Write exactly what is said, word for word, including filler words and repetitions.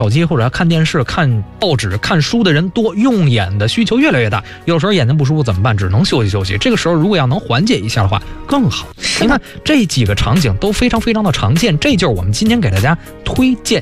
手机或者看电视、看报纸、看书的人多，用眼的需求越来越大，有时候眼睛不舒服怎么办？只能休息休息。这个时候如果要能缓解一下的话更好。你看这几个场景都非常非常的常见，这就是我们今天给大家推荐